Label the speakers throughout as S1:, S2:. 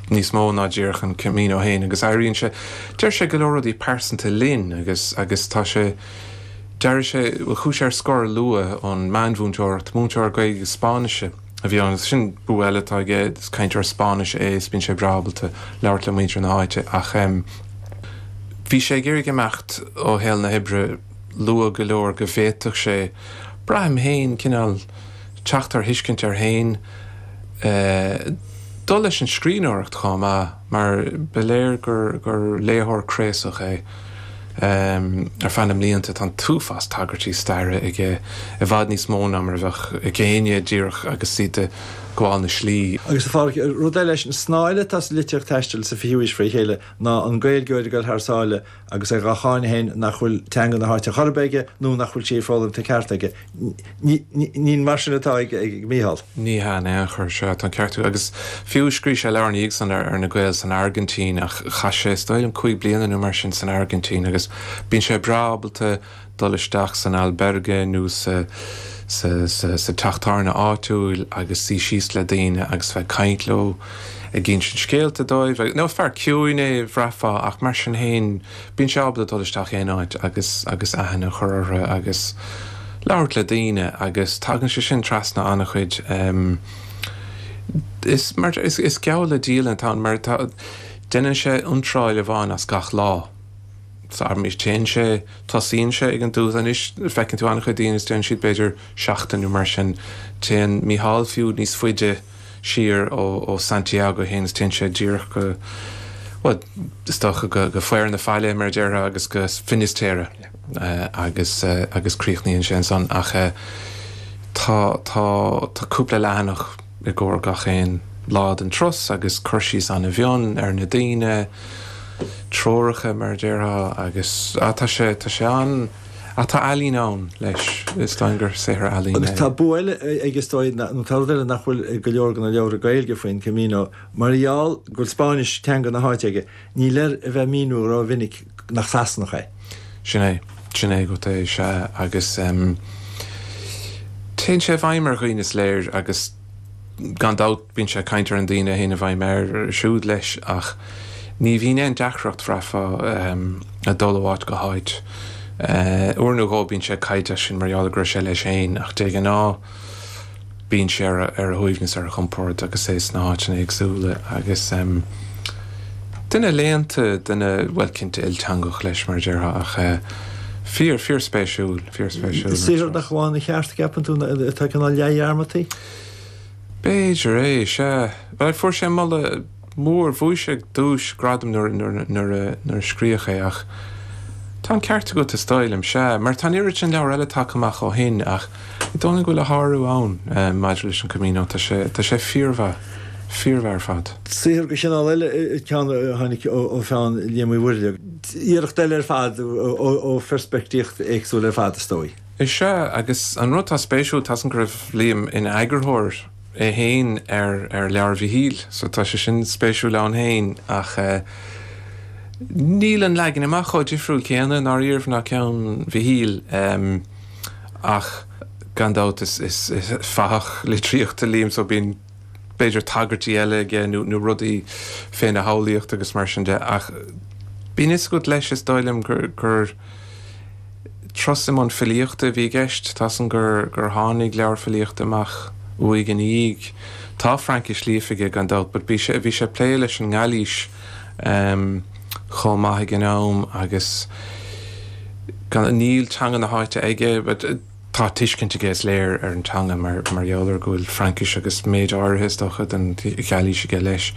S1: níos mó ná ddíorchan Camino héin, agus éiríonn sé deir sé go leor í persanta linn agus tá sé deir sé chuú sé scór lua an meanmhúnteir múnteir gaige Spáinise a bhí an sin bú eile tá ige caintear Spáinis éis bíonn sé brabalta leabhart le muintear na háite ach bhí sé géirigh imeacht ó héal na Hibre lua go leor go bhféadfadh sé braham héin cinál teachtar hiiscint ar héin dul leis an scríóireacht chomá mar beléir gur léthir créasach é ar fanam líonanta tan túfas tagartí staire ige I bhfad níos mó ná mar bheith i ggéine díreach agus siad gháil na slí.
S2: Agus fá rudé leis an snáile tá liteach teistil sa fiúis frí chéile ná an gailgóide go thsáile agus ag gacháin héin nach chuil teanga na háte chorbeige nó nach chuil sé fálam te ceartaige. Nín mar sin atá ag míhall.
S1: Ní hána chur se an ceartú agus fiúscrí sé lear íag san ar na Gael san Argentín ach cha sé stoilm 5 bliananú mar sin san Argentín agus bíonn sé brabalta dul isteach san Albergue nó sa tachtárna áitiúil agus sí síos le daine agus bheith caiintló a gén sin scéalta dóibh. nó fear ciúine bhreafa ach mar sin héin bíonn sé abla dul isteach éáid agus ahanana churtha agus leabhart le daine agus tagann sé sin trasna annach chuid is ceall le díal an tá mar duine sé iontráil a bháin as gach lá. Sa mis téin sé tasíonn sé ag an dús an is fecinn tú annach daine den siad beidir 16 mar sin téan míhall fiú níos fuide siar ó Santiago hénas téin sé ddíreach go stocha go foiir na fáile mar deartha agus go Finisterre agus críochnaíonn sin san ach táúpla lehanach I gcóir gach éon lád an tros agus chuirsí an a bheon ar na daine tróiricha mar deartha agus tá sé an tá eilín ann leis is gur séthar eilín.
S2: Agus tá buile agus táid nó táile nach bhfuil go leor gan leabhar gailge faoin Camino marall gur Spáinis teanga na háiteige ní leir a bheith míú rá vinnig nach sasnach é.
S1: Sin go é se agus téann sé bhaimar chuoine léir agus gandát bíonn sé caiintear an daine héana bhaimar siúd leis ach ní bhíon éon deachreacht freafa a dulháid go háid. Uair nó bíonn sé caiite sin marall gur sé leis éin ach dé ná bíonn sé ar a thuomhnas ar a chompórt agus é snáid sin agsúla agus duine léanta duine bhfuilcinnta ilteangach leis mar deartha ach fear spéisiúil.
S2: Sír nach bháin na cheart ceapan tú tá canál learmataí?
S1: Béidir é se bhil fuair sé mala mór bhuiise dúis gradam nar scríocha ach tá an ceartta go a stáilm se mar tá iiri sin leabhar eile takeamach ó hin ach I dóna go le háú ann maidir leis an Camino tá sé fíormhar fad.
S2: Sír go sin eile cean tháinig ó feán léimú bhuiide. Íireach deile ar fad ó perspectíocht éagsú le fad a stói.
S1: Is se agus an rud tá spéisiú tá an gribh líam in aigerthóir héin ar leabhar bhíhíl, so tá sé sin spéisiú le an héin ach níl an legan amach ó difriúil céanna ná íorh ná ceann bhíhíl ach gandát is fach le tríochta líam so bíon beidir tagartí eile nó rudaí féin a hálaíocht agus mar sin de ach bíon is go leis is dóilm gur trosim an filíochta bhí gceist tá an gur tháinig leabhar filíochta amach uig an íg tá Frankis lífiige gandát, but bhí sé plé leis an ngáilís chomh maithe gnám agus gan níl teanga na háite aige, but tá tuiscinnte géis léir ar an teanga mar dheolar gúil Frankis agus méid áirithe dochad an ngáilís ige leis.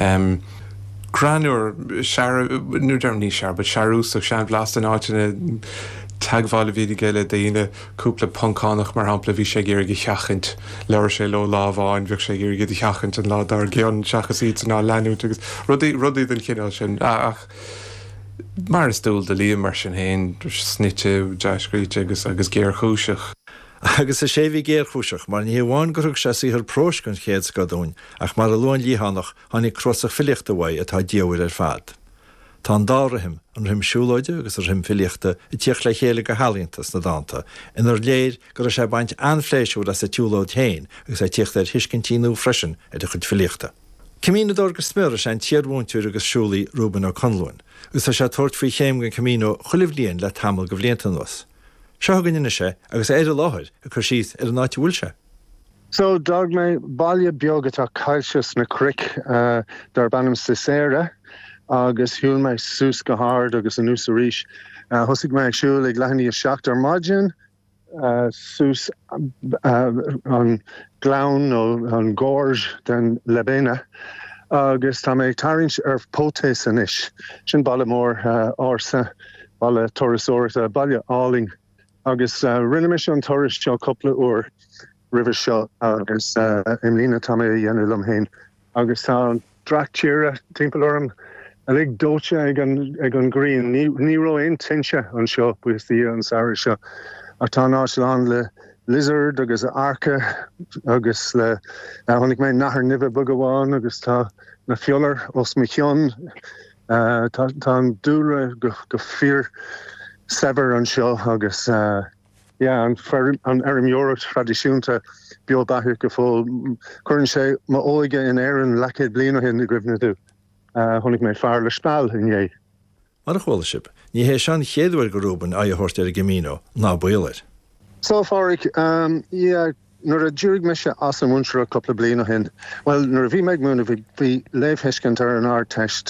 S1: Granúir nu derm ní sear, but searúsach sean blastan áitina tagháil bhí geile daine cúpla pancánach mar hampla bhí sé géir go cheachint leir sé lo lábháin bhíh sé géir go cheachint an lá dar gean seachas íd ná leanú agus rudaí den cinál sin ach mar is dúil de líam mar sin héin snite deiscríte agus géir chúiseach.
S2: Agus a sé bhí géir chúiseach mar ní bháin gurug sé síthar próscann chéad gadún ach mar a luáin líhánach tháinig crosach filiachta bhaid atá díomhar ar fad. Tá an dárahim an rimsúlóide agus ar rim filiachta I tíoch le chéile go halíntas na dáanta. Inar léir gur sé baint anfléisiú le sa túlóid héin agus é tíocht ar hiiscintíú freisin ar de chud filiachta. Camínador go smir an tíadhúintúir agus siúlaí Rúben ó Conlúin, ús a sé tuairt faoi chéim gan Camino chulimhlíonn le tamil go bhléantan was. Seo gan inne sé agus éidir láthir a chur síos ar an áit bhfuil se.
S3: So dag me bailile beagatá cailseas na cric dar bannam sa séire agus hiúil me sús go hard agus an nús a ríis. Thosig me ag siúil ag leithní a seachtar maidin, sús an glán ó an górj den lebéine. Agus tá mé tarint ar pótéis an isis. Sin baile mór ársa, baile torasóirta, baile áling. Agus rinne me an toris seo coppla uair river seo agus imlína tá mé dhéanú lom héin. Agus tá an drachtíre timpeall orm a lig dóte ag an green. Ní ro ein tinse an seo buas tí an saoir seo. Ach tá náisián le lizard agus arca agus le tháinig mé nachar nimhe bug amháin agus tá na fiolar os mi cheann tá an dúra go fear sever an seo agus an erim Europe tradiisiúnta bio bathu go fóil chuann sé má óige in éan lecéad bliana hin na gribhna dú. Tháinig mé fear le spáil in dhé.
S2: Mar a chóilsib, ní hé sean chéadhfuil go Rúben a thuirt ar a Camino ná builir.
S3: So fáric, nuair a dúrig me se as an múnsre a coppla bliana hin. Well, nuair a bhí meid múna bhí léimhtheiscint ar an ár teist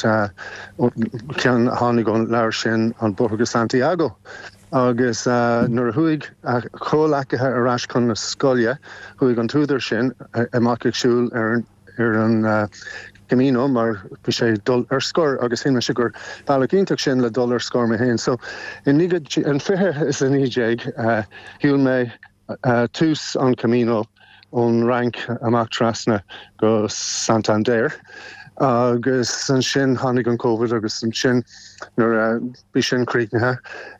S3: cean tháinig an leir sin an Borgo Santiago. Agus nuair a thuig a chomhlacathe arás chun na scoile, thuig an túidir sin amach ag siúil ar an Camino, mar bhí sé dul ar scór agus hinne se gur bailagíntaach sin le dul ar scór me héin. So in nígad an fithe is an níéig hiúil mé tús an Camino ón rank amach trasna go Santander. Agus an sin tháinig an COVID agus an sin nuair bhí sin críicnithe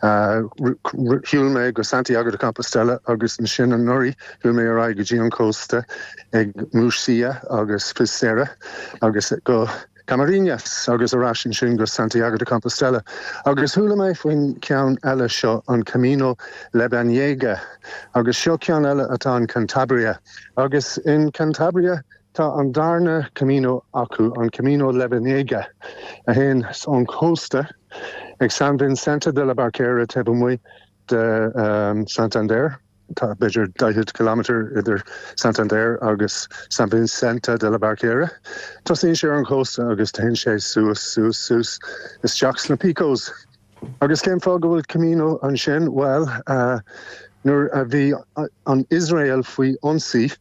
S3: hiúil mé go Santiago de Compostela agus an sin an Nori hiúil mé ar go dtí an cósta ag Murcia agus Fissera agus go Camariñas agus arás sin go Santiago de Compostela. Agus thula mé faoin ceann eile seo an Camino Lebaniega agus seo ceann eile atá an Cantabria. Agus in Cantabria tá an darna Camino acu, an Camino Lebaniega, a hen an costa ag San Vicente de la Barquera tebumui de Santander, tá beidir 10 kilometer idir Santander agus San Vicente de la Barquera. Tá sin sé an costa agus tá hen sé sús is teachs na picos. Agus céim fá go bhfuil Camino an sin, well, nuair a bhí an Israel faoi ionsaí,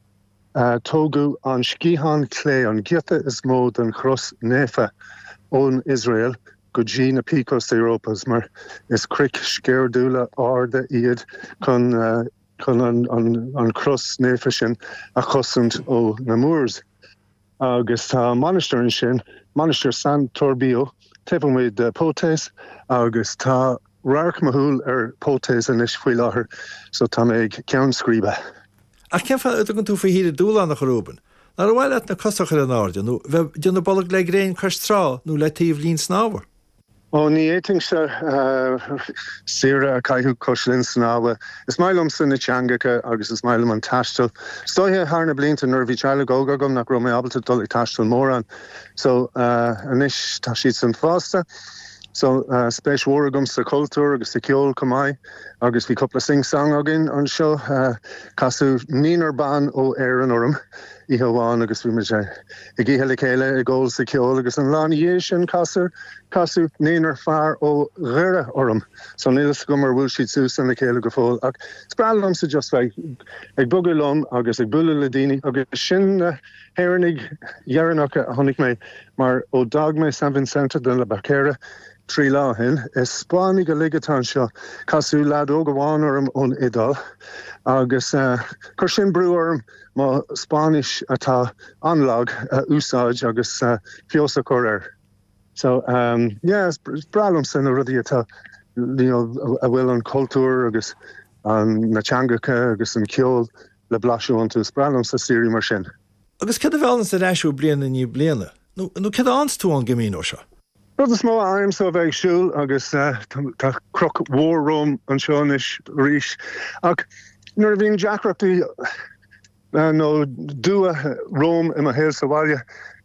S3: tógu an scíhan clé an githe is mód an chros néfa ón Israel go dtí na picos Europas, mar is cric scéirdúla áda iad chun an chros néfa sin a chosint ó na múrs. Agus tá manister an sin, manister San Torbio, tebumid de Pótéis, agus tá rarc mahúil ar Pótéis an is faoi láthair, so tá ag ceann scríbe.
S2: A cean fan gan tú fao híad dúla nach Rúben. Nar bhhail na cosachar an áde, nó dúna bollag le réon chustrá nó le tíomh lín snábhar.
S3: Ó ní éting se sira a caiithú coslinn snáha. Is mailm san na teangacha agus is mailm an taistil. Stoithe thar na blinta nuair bhí teile góga gom nach raibh mé abalta dul ag taistil mór an. So anis tá siad san fásta. So spéis mhór sa cultúr agus sa ceol cumáid agus bhí coppla sing-sang agin an seo casú níonar ban ó éan orm ihe bháin agus bhí sé i gcithe le chéile i ggóil sa ceol agus an lána dhé sin casú níonar fearr ó ghuire orm. So nílas go mar bhfuil siad sús an le chéile go fóil. Ach sprálam sa just bheith ag bugulom agus ag bulla le daoine agus sin héirnig dhearannacha a tháinig mé mar ó dag mé San Vicente de la Barquera trí lá hin, is spáinnig go ligatán seo casú lead ó go bháin orm ón Idal agus chuir sin brú orm má Spáis atá anlag úsáid agus fiosa choir. So is bralam sin a rudí atá a bhfuil an cultúr agus an na teangacha agus an ceol le blasú an tú bralam sa sírí mar sin.
S2: Agus cad a bhheann sa réisiú bliana ní bliana? nó cad ans tú an Camino seo?
S3: Rud is mó aim so bheith siúil agus tá croc mhór an seonis ríis. Ach nuair bhíon deacrachtaí nó dua Róm i héil sa bhaile,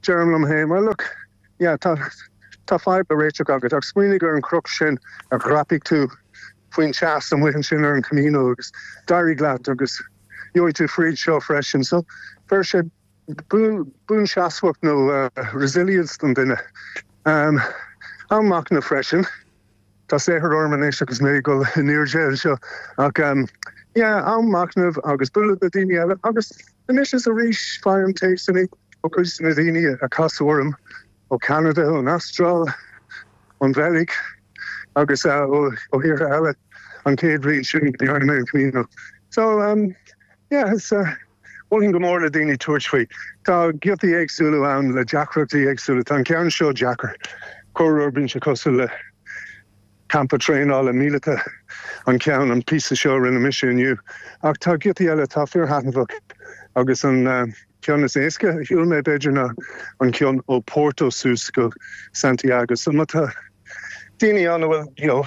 S3: Jeremy Hay. Well, look, yeah, tá five a Rachel Goggett. Ag smuiniger an crop sin a graphic to Queen Chas and Wihan sin an Camino agus Dari Glad agus Yoitu Freed show fresh and so first boon Chaswok no resilience than dinner. I'm machna freshen. Tá sé her ormanéis agus mé go near jail show. Yeah, I'm machna agus bullet the dini agus the is a reach fire tasting o Christian dini a Casurum o Canada on Astral on Velic agus o here Alec on Cade Reach the Iron Camino. So yeah, it's Willing Gomorrah dini torchway. Ta get the egg sulu and le Jacker the egg sulu tan can show Jacker. Cor urban Chicosula Campa train all a milita on count and piece of show in a mission you. Ta get the ella ta fair hat book. August on Kionis Eska, you'll make Bejana on Kion o Porto Susco Santiago. So mata dini on well, you know,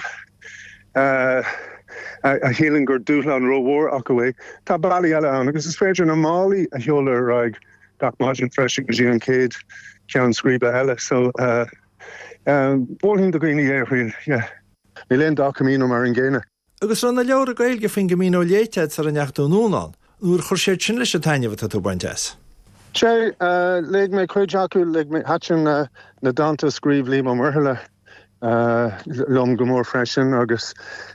S3: a healing gur dúlan ro war akaway. Ta bali ala an because it's fair na Mali a hioler rag doc margin fresh Gian Cade Kion Scriba ella. So bowling the green air yeah. Milen doc Camino Marangena.
S2: Agus ran na leabhar gailge fin Camino léitead ar an neachtú núnán. Nuair chuir sé sin leis a tainne bhat tú baintes.
S3: Che leg me Quajaku leg me hatchin na Danta scríb lí marhela lom gomor freshen agus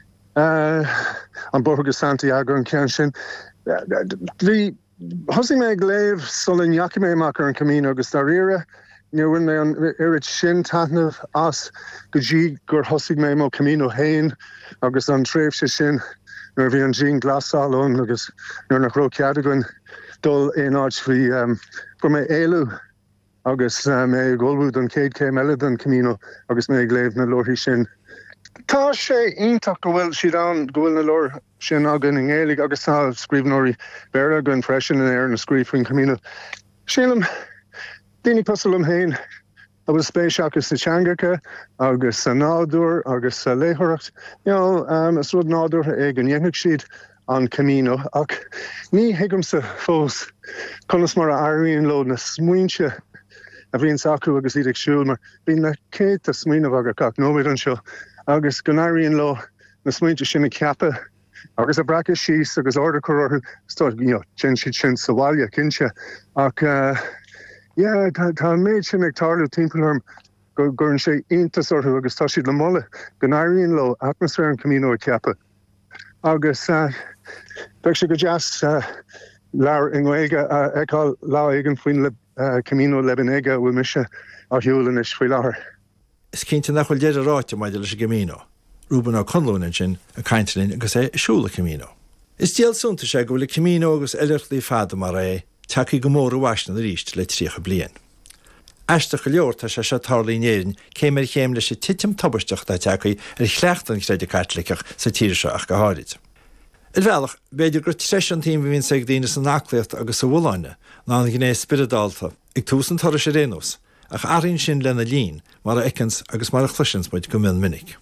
S3: an Borgo Santiago an Kenshin. The hosing me glaive solin yakime makar an Camino agus darira. You know, when they on Erit Shin Tatnav as Gaji gur hosig me mo Camino Hain agus an Treif Shin nor an Jean Glassalon agus nor nach ro Cadagun dul in arch from me Elu agus me Goldwood an Cade came Eladon Camino agus me glaive na Lorhi Shin. Tá sé ionach go bhfuil siad an go bhfuil na leor sin agan in éalaigh agus tá scríbnóirí bearla gon freisin in air na scríbhrin Camino. Sílam Dini Puzzlum Hain, I was space agus sa Changacha, agus sa Nádur, agus sa Léhoracht. You know, it's rud Nádur ag an Yenhig Sheed on Camino. Ach, ní higam sa fós, conas mar a Arian lo na smuinche, a bhíon sacru agus idig siúl, mar bhín na céit a smuin of aga cach nóid an seo, agus gan Arian lo na smuinche sin a ceapa, agus a bracha síos, agus orda coror, stod, you know, chin sa walya kinse. Ach, yeah, tá méid sin ag tarlú timpplaarm gur sé inta sortú agus tá siad le molle ganairíonn lo atmosfér an Camino a ceapa. Agus beag sé go jazz lear in Ghaeilge eáil lá éigen faoin le Camino Lebanega bhfuil mise á hiúlan is faoi láthair.
S2: Is cinnte nach bhfuil déidir ráite maidide leis Camino. Rúban á conlúna sin a caiintelín agus é siúla Camino. Is díal súnta sé go bhfuil Camino agus eilirlí fada mar é Taki gomór wasna na ríist le trícha blian. Eisteach go leor tá sé tarlínéirin céim chéim leis titim tabbaisteach tá tecaí chleachtan chréidir caitlicach sa tíiri seo ach go háid. Bhealach, beidir gur treisian tíim bhín sa daine san nachlaocht agus sa bhláine ná an gné spiridálta ag túsan tar sé rénos ach aríonn sin lena lín mar a icans agus mar a chluisins muid go mil minic.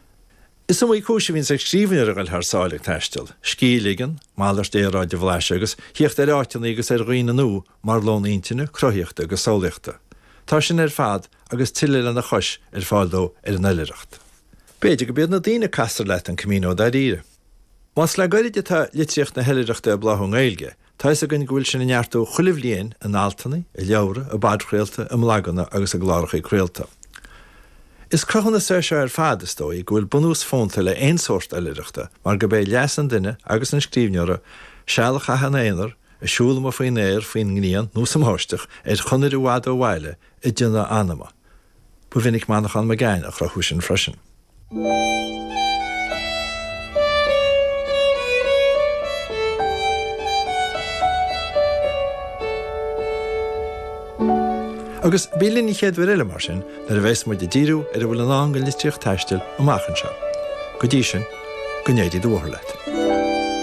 S2: Is some cúise hín ag scríbhine ar th sálaigh teistil, scíligan, málar déráide bhleis agus, hiocht ar áiteanna agus ar roioine nó mar lón intine, croíochta agus sálaachta. Tá sin ar fad agus tiile lena chois ar fáildó ar an eileireacht. Beidir go bead na daoine castar leit an Camino da ríre. Más le gaiide tá litríocht na heileireachta a blathú Ghaeilge, tá is a gin gohfuil sin neartú chulimhlíon an altainna, a leabhra, a badchréalta, a mlaganna agus a gláracha créalta. Is crochanna sé ar fadas dói go bhfuil bunús fónta le ein sort eileireachta, mar go bé leas an duine agus an scríbneora, sealach a han éonar, a siúlam a faoin éir faoin gníon nó sam hóisteach ar chunar i bhád ó bhaile i duna anama. Bu vinnig manach an magáin a chrochú sin freisin. Agus bílinn í chéad bhar eile mar sin nar a bheits muid a díú ar a bhfuil an angan litríocht teistil ó machchan seo. Go dtí sin, go néidir dúthar leit.